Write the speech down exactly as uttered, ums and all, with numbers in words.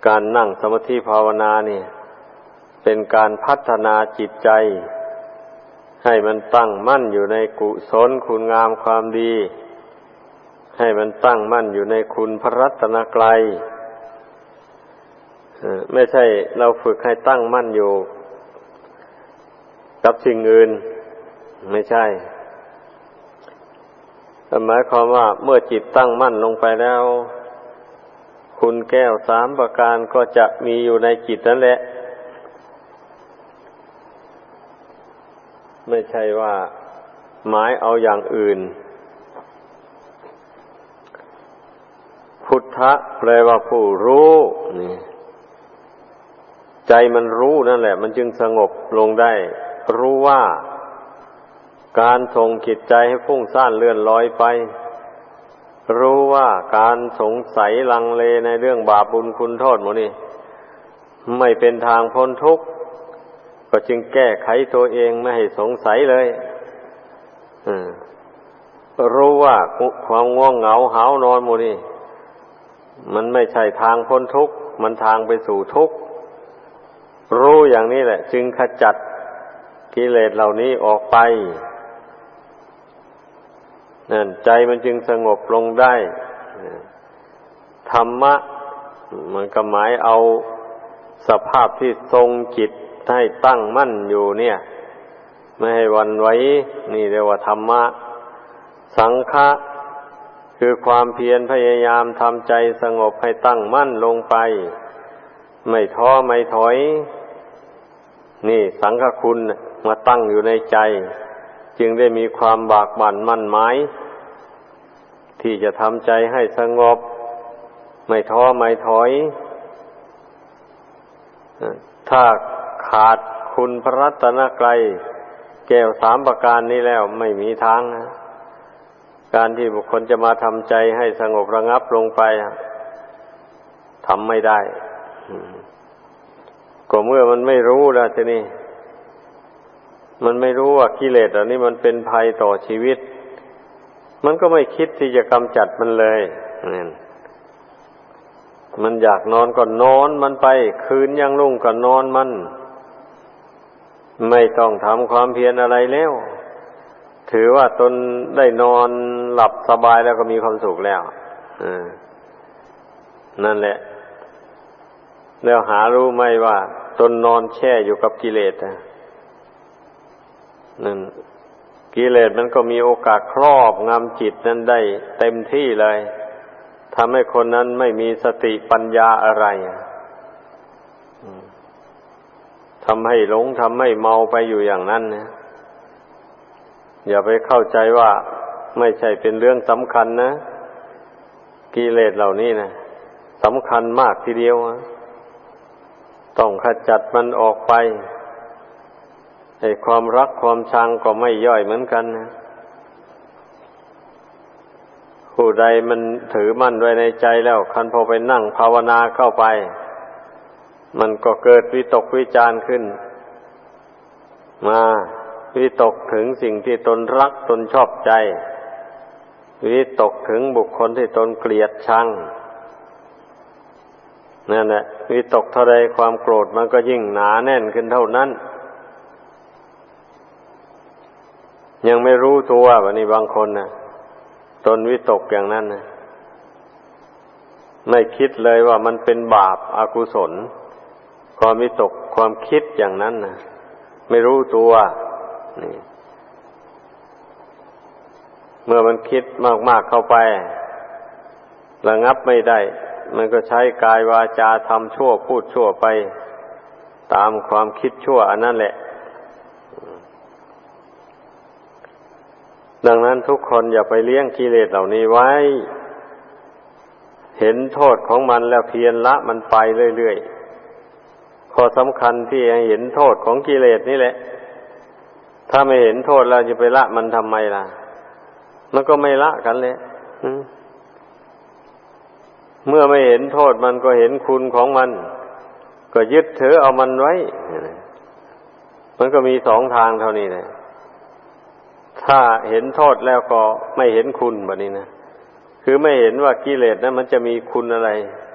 การนั่งสมาธิภาวนาเนี่ยเป็นการพัฒนาจิตใจให้มันตั้งมั่นอยู่ในกุศลคุณงามความดีให้มันตั้งมั่นอยู่ในคุณพระรัตนกรัยไม่ใช่เราฝึกให้ตั้งมั่นอยู่กับสิ่งอื่นไม่ใช่หมายความว่าเมื่อจิตตั้งมั่นลงไปแล้วคุณแก้วสามประการก็จะมีอยู่ในจิตนั่นแหละไม่ใช่ว่าหมายเอาอย่างอื่นพุทธะแปลว่าผู้รู้นี่ใจมันรู้นั่นแหละมันจึงสงบลงได้รู้ว่าการส่งจิตใจให้ฟุ้งซ่านเลื่อนลอยไปรู้ว่าการสงสัยลังเลในเรื่องบาปบุญคุณโทษหมดนี่ไม่เป็นทางพ้นทุกข์ก็จึงแก้ไขตัวเองไม่ให้สงสัยเลยรู้ว่าความง่วงเหงาหาวนอนหมดนี่มันไม่ใช่ทางพ้นทุกข์มันทางไปสู่ทุกข์รู้อย่างนี้แหละจึงขจัดกิเลสเหล่านี้ออกไปนั่นใจมันจึงสงบลงได้ธรรมะมันก็หมายเอาสภาพที่ทรงจิตให้ตั้งมั่นอยู่เนี่ยไม่ให้หวั่นไหวนี่เรียกว่าธรรมะสังฆะคือความเพียรพยายามทำใจสงบให้ตั้งมั่นลงไปไม่ท้อไม่ถอยนี่สังฆคุณมาตั้งอยู่ในใจจึงได้มีความบากบั่นมั่นหมายที่จะทำใจให้สงบไม่ท้อไม่ถอยถ้าขาดคุณพระรัตนกรัยแก้วสามประการนี้แล้วไม่มีทางนะการที่บุคคลจะมาทำใจให้สงบระงับลงไปทำไม่ได้ก็เมื่อมันไม่รู้แล้วทีนี้มันไม่รู้ว่ากิเลสเหล่านี้มันเป็นภัยต่อชีวิตมันก็ไม่คิดที่จะกำจัดมันเลยมันอยากนอนก็นอนมันไปคืนยังรุ่งก็นอนมันไม่ต้องทำความเพียรอะไรแล้วถือว่าตนได้นอนหลับสบายแล้วก็มีความสุขแล้วนั่นแหละแล้วหารู้ไหมว่าตนนอนแช่อยู่กับกิเลสนั่นกิเลสมันก็มีโอกาสครอบงำจิตนั้นได้เต็มที่เลยทำให้คนนั้นไม่มีสติปัญญาอะไรทำให้หลงทำให้เมาไปอยู่อย่างนั้นนะอย่าไปเข้าใจว่าไม่ใช่เป็นเรื่องสำคัญนะกิเลสเหล่านี้นะสำคัญมากทีเดียวต้องขจัดมันออกไปไอ้ความรักความชังก็ไม่ย่อยเหมือนกันนะผู้ใดมันถือมั่นไว้ในใจแล้วคันพอไปนั่งภาวนาเข้าไปมันก็เกิดวิตกวิจารณ์ขึ้นมาวิตกถึงสิ่งที่ตนรักตนชอบใจวิตกถึงบุคคลที่ตนเกลียดชังนั่นแหละวิตกเท่าใดความโกรธมันก็ยิ่งหนาแน่นขึ้นเท่านั้นยังไม่รู้ตัวว่านี่บางคนนะตนวิตกอย่างนั้นนะไม่คิดเลยว่ามันเป็นบาปอกุศลความวิตกความคิดอย่างนั้นนะไม่รู้ตัวนี่เมื่อมันคิดมากๆเข้าไประงับไม่ได้มันก็ใช้กายวาจาทำชั่วพูดชั่วไปตามความคิดชั่วอันนั้นแหละดังนั้นทุกคนอย่าไปเลี้ยงกิเลสเหล่านี้ไว้เห็นโทษของมันแล้วเพียรละมันไปเรื่อยๆข้อสำคัญที่ให้เห็นโทษของกิเลสนี่แหละถ้าไม่เห็นโทษแล้วจะไปละมันทำไมล่ะมันก็ไม่ละกันเลยเมื่อไม่เห็นโทษมันก็เห็นคุณของมันก็ยึดถือเอามันไว้มันก็มีสองทางเท่านี้แหละถ้าเห็นโทษแล้วก็ไม่เห็นคุณแบบนี้นะคือไม่เห็นว่ากิเลสนั้นมันจะมีคุณอะไร